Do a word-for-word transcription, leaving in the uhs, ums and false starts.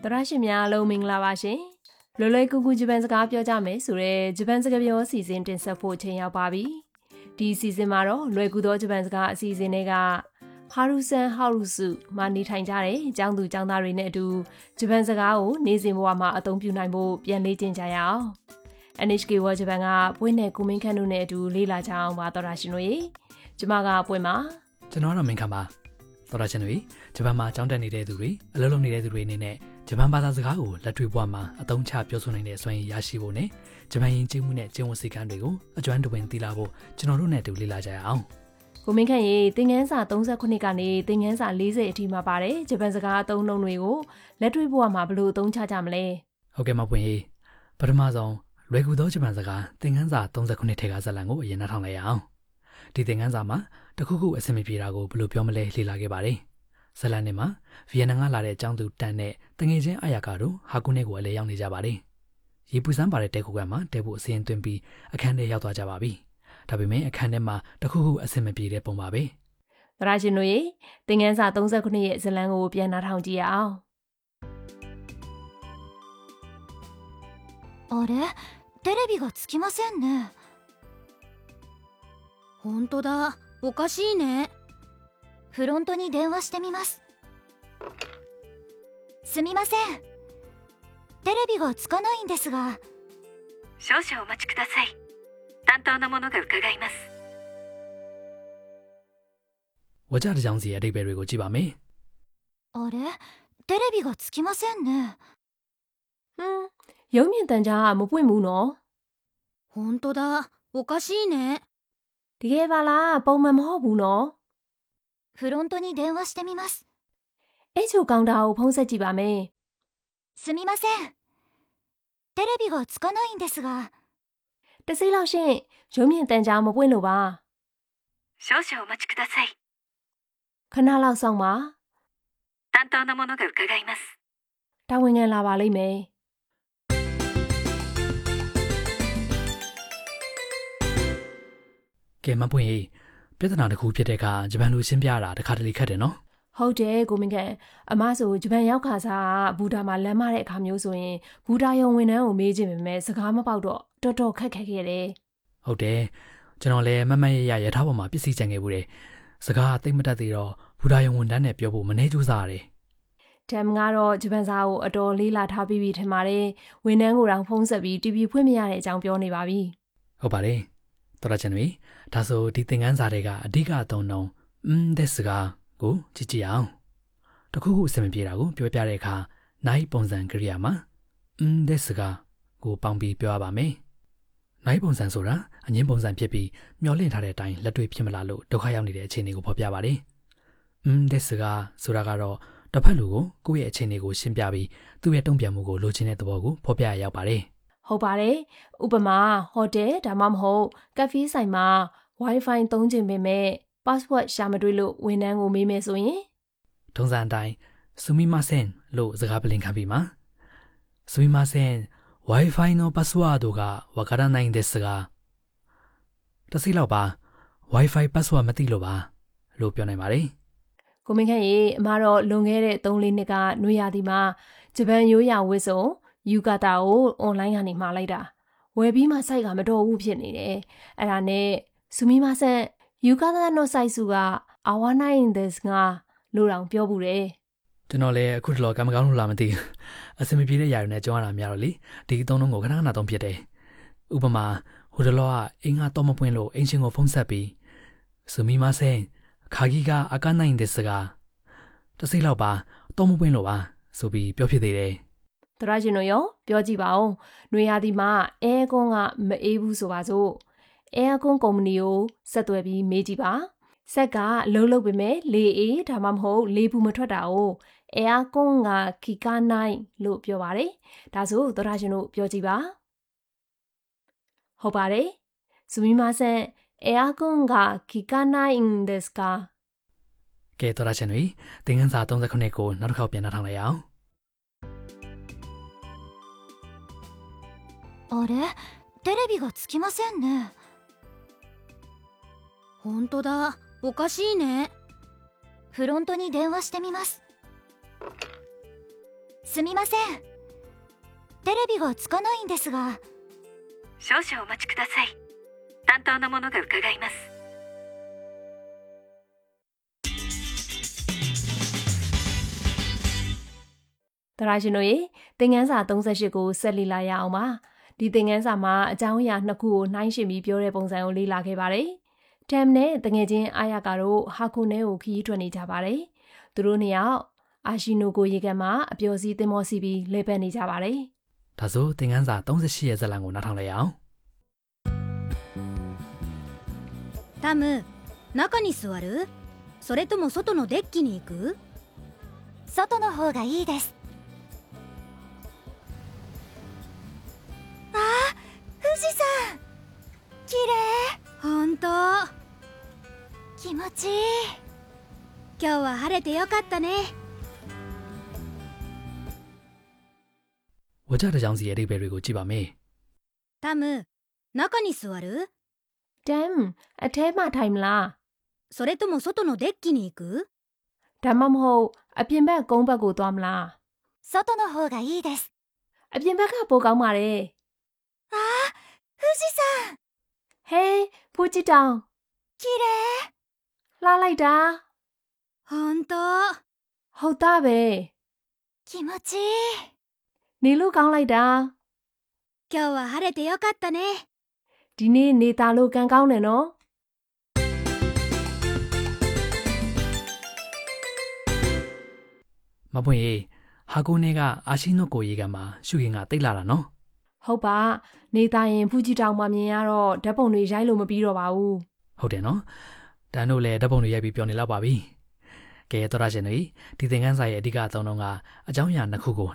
တရရှိများလုံးမင်္ဂလာပါရှင်လွယ်လွယ်ကူကူဂျပန်စကားပြောကြမယ်ဆိုရဲဂျပန်စကားပြောအစီအစဉ်တင်ဆက်ဖို့ချိန်ရောက်ပါပြီဒီအစီအစဉ်မှာတော့လွယ်ကူသောဂျပန်စကားအစီအစဉ်တွေကဟာရူဆန်ဟောက်ရူစုမှာနေထိုင်ကြတဲ့အကြောင်းသူကျောင်းသားတွေနဲ့အတူဂျပန်စကားကိုနေ့စဉ်ဘဝမှာအသုံးပြုနိုင်ဖို့ပြန်လေ့ကျင့်ကြရအောင် အန် အိချ် ကေ World Japan ကပွင့်နဲ့ကိုမင်းခန့်တို့နဲ့အတူလေ့လာကြအောင်ပါတော်တာရှင်တို့ရေကျမကပွင့်ပါကျွန်တော်တော့မင်းခန့်ပါတော်တာရှင်တို့ဂျပန်မှာကျောင်းတက်နေတဲ့သူတွေအလုပ်လုပ်နေတဲ့သူတွေအနေနဲ့ဂျပန်ဘာသာစကားကိုလက်တွေ့ဘဝမှာအသုံးချပြောဆိုနိုင်တဲ့စွမ်းရည်ရရှိဖို့နဲ့ဂျပန်ယဉ်ကျေးမှုနဲ့ကျင့်ဝတ်စည်းကမ်းတွေကိုအကျွမ်းတဝင်သိလာဖို့ကျွန်တော်တို့နဲ့အတူလေ့လာကြရအောင်ကိုမင်းခန့်ရေသင်ခန်းစာသုံးဆယ့်ခုနှစ်ကနေသင်ခန်းစာ၄၀အထိမှာပါတယ်ဂျပန်စကားအသုံးအနှုန်းတွေကိုလက်တွေ့ဘဝမှာဘယ်လိုအသုံးချကြမလဲဟုတ်ကဲ့မပွင့်ရေပထမဆုံးလွယ်ကူသောဂျပန်စကားသင်ခန်းစာသုံးဆယ့်ခုနှစ်ထဲကဇာတ်လမ်းကိုအရင်နှထောင်လိုက်ရအောင်ဒီသင်ခန်းစာမှာတခုခုအဆင်မပြေတာကိုဘယ်လိုပြောမလဲလေ့လာခဲ့ပါတယ်ဇလန်နဲ့မှာဗီယက်နမ်ကလာတဲ့အကြောင်းသူတန်နဲ့တငယ်ချင်းအာယာကာတို့ဟာကုနဲ့ကိုအလဲရောက်နေကြပါတယ်။ရေပူစမ်းပါတဲ့တဲခုကမှာတဲဖို့အစင်းသွင်းပြီးအခန်းထဲရောက်သွားကြပါပြီ။ဒါပေမဲ့အခန်းထဲမှာတခုခုအဆင်မပြေတဲ့ပုံပါပဲ။သရရှင်တို့ရေသင်ခန်းစာသုံးဆယ့်ခုနှစ်ရဲ့ဇလန်ကိုပြန်နှာထောင်ကြည့်ရအောင်။あれ、テレビがつきませんね。本当だ、おかしいね。フロントに電話してみます。すみません。テレビがつかないんですが。 少々お待ちください。担当の者が伺います。 我家的장지의အဓိပ္ပာယ်တွေကိုကြည့်ပါမယ်။あれ、テレビがつきませんね。 ဟမ်ရုံးမြင့်တန်ကြားကမပွင့်ဘူးနော်本当だ、おかしいね。 တကယ်ပါလားပုံမှန်မဟုတ်ဘူးနော်フロントに電話してみます。 အဲ့ချိုကောင်တာကိုဖုန်းဆက်ကြည့်ပါမယ်すみません。テレビがつかないんですが。 တစိလောက်ရှင်ရုံးမြင့်တန်ကြားမပွင့်လို့ပါ少々お待ちください。 ခဏလောက်စောင့်ပါ担当の者が伺います。 တာဝန်ခံလာပါလိမ့်မယ်ကဲမပွင့်ရေပြဿနာတစ်ခုဖြစ်တဲ့အခါဂျပန်လူရှင်းပြတာတစ်ခါတလေခက်တယ်နော်ဟုတ်တယ်ကိုမင်းကန်အမဆိုဂျပန်ရောက်ခါစားကဘူတာမှာလမ်းမတဲ့အခါမျိုးဆိုရင်ဘူတာယုံဝန်ထမ်းကိုမေးချင်ပေမဲ့စကားမပေါက်တော့တော်တော်ခက်ခက်ခဲ့တယ်ဟုတ်တယ်ကျွန်တော်လည်းမမရရရထားပေါ်မှာပစ္စည်းကြံခဲ့ဘူးတယ်စကားသိမ့်မတတ်သေးတော့ဘူတာယုံဝန်ထမ်းနဲ့ပြောဖို့မနှဲကြိုးစားရတယ်တမ်ကတော့ဂျပန်စာကိုအတော်လေးလာထားပြီးပြီထင်ပါတယ်ဝန်ထမ်းကိုတောင်ဖုန်းဆက်ပြီးတီဗီဖွင့်မရတဲ့အကြောင်းပြောနေပါပြီဟုတ်ပါတယ်တော်ရချင်ပြီဒါဆိုဒီသင်ခန်းစာတွေကအဓိကအသုံးနှုန်းအင်းတဲ့စကားကိုကြည့်ကြည့်အောင်တခုခုအဆင်မပြေတာကိုပြောပြတဲ့အခါနိုင်ပုံစံကရိယာမှာအင်းတဲ့စကားကိုပေါင်းပြီးပြောရပါမယ်နိုင်ပုံစံဆိုတာအငင်းပုံစံဖြစ်ပြီးမျောလင့်ထားတဲ့အတိုင်းလက်တွေ့ဖြစ်မလာလို့ဒုက္ခရောက်နေတဲ့အခြေအနေကိုဖော်ပြပါတယ်အင်းတဲ့စကားဆိုတာကတော့တစ်ဖက်လူကိုကိုယ့်ရဲ့အခြေအနေကိုရှင်းပြပြီးသူ့ရဲ့တုံ့ပြန်မှုကိုလိုချင်တဲ့သဘောကိုဖော်ပြရရောက်ပါတယ်ဟုတ်ပါတယ်ဥပမာဟိုတယ်ဒါမှမဟုတ်ကက်ဖေးဆိုင်မှာ Wi-Fi သုံးခြင်းပေမဲ့ password ရှာမတွေ့လို့ဝန်ထမ်းကိုမေးမယ်ဆိုရင်ထုံးစံအတိုင်းすみませんလို့စကားပလင်ခံပြီးမှာすみません Wi-Fi のパスワードがわからないんですがတစိလောက်ပါ Wi-Fi password မသိလို့ပါလို့ပြောနိုင်ပါတယ်ကိုမင်းခန့်ရေအမတော့လွန်ခဲ့တဲ့သုံးလေးနှစ်ကနွေရာသီမှာဂျပန်ရိုးရာဝတ်စုံယူကာတာကိုအွန်လိုင်းကနေမှာလိုက်တာဝယ်ပြီးမှစိုက်ကမတော်ဘူးဖြစ်နေတယ်အဲ့ဒါနဲ့စူမီမဆန်ယူကာတာのစိုက်စုကအာဝနိုင်န်ဒက်စ်ငါလို့တောင်ပြောဘူးတယ်ကျွန်တော်လည်းအခုတလောကံမကောင်းလို့လာမသိအစမပြေတဲ့ຢာတွေနဲ့ကြောင်းရတာများတော့လေဒီအသုံးလုံးကိုခဏခဏသုံးဖြစ်တယ်ဥပမာဟိုတလောကအင်းကတော့မပွင့်လို့အင်းချင်းကိုဖုန်းဆက်ပြီးစူမီမဆန်ခါကြီးကအကနိုင်ဒက်စ်ကတစိလောက်ပါတော့မပွင့်လို့ပါဆိုပြီးပြောဖြစ်သေးတယ်တရရှင်တို့ရောပြောကြည့်ပါဦး။နွေရာသီမှာအဲကွန်းကမအေးဘူးဆိုပါစို့။အဲကွန်းကုမ္ပဏီကိုဆက်သွယ်ပြီးမေးကြည့်ပါ။ဆက်ကအလုံးလုံးပေမဲ့လေအေးဒါမှမဟုတ်လေဘူးမထွက်တာကိုအဲကွန်းကခီကာနိုင်လို့ပြောပါတယ်။ဒါဆိုတရရှင်တို့ပြောကြည့်ပါ။ဟုတ်ပါတယ်။စူမီမဆန်အဲကွန်းကခီကာနိုင်ဒက်စ်ကာကဲတရရှင်တို့သင်ခန်းစာသုံးဆယ့်ခုနှစ်ကိုနောက်တစ်ခေါက်ပြန်နှာထောင်လိုက်အောင်あれ、テレビがつきませんね。本当だ、おかしいね。フロントに電話してみます。 すみません。テレビがつかないんですが。 少々お待ちください。担当の者が伺います。 တရာရှင်တို့ရေသင်ခန်းစာသုံး၈ကိုဆက်လေ့လာရအောင်ပါဒီသင်ခန်းစာမှာအကြောင်းအရာနှစ်ခုကိုနှိုင်းယှဉ်ပြီးပြောတဲ့ပုံစံကိုလေ့လာခဲ့ပါတယ်တမ်နဲ့တငယ်ချင်းအာယာကာတို့ဟာခုနဲကိုခီးထွက်နေကြပါတယ်သူတို့နှစ်ယောက်အာရှိနိုကိုရေကန်မှာအပျော်စီးသင်္ဘောစီးပြီးလဲပတ်နေကြပါတယ်ဒါဆိုသင်ခန်းစာသုံး၈ရဲ့ဇာတ်လမ်းကိုနားထောင်လိုက်အောင်タム、中に座る？それとも外のデッキに行く？外の方がいいです。あー、富士山綺麗。ほんと気持ちいい。今日は晴れてよかったね。 ဝကြတစ်ကြောင်းစီရဲ့အဓိပ္ပာယ်တွေကိုကြည့်ပါမယ်タム、中に座る？ တမ်အထဲမှာထိုင်မလားそれとも外のデッキに行く？ ဒါမှမဟုတ်အပြင်ဘက်ကုန်းဘက်ကိုသွားမလား外の方がいいです。 အပြင်ဘက်ကပိုကောင်းပါတယ်あー、富士山ဟေးဖူးကြည့်တောင်綺麗。 လှလိုက်တာほんとဟုတ်သားပဲ気持ちいい。 နေလို့ကောင်းလိုက်တာ今日は晴れてよかったね。 ဒီနေ့နေသားလို့ကံကောင်းတယ်နော်မပွင့်ရေဟာကိုနေကအာရှိနိုကိုရေကန်မှာရှုခင်ကတိတ်လာတာနော်ဟုတ်ပါနေသားရင်ဖူးကြည့်တောင်မှမြင်ရတော့ဓာတ်ပုံတွေရိုက်လို့မပြီးတော့ပါဘူးဟုတ်တယ်နော်တန်တို့လည်းဓာတ်ပုံတွေရိုက်ပြီးပြောနေလောက်ပါပြီကဲတော်ရရှင်တွေဒီသင်ခန်းစာရဲ့အဓိကအသုံးအနှုန်းကအကြောင်းအရာနှစ်ခုကို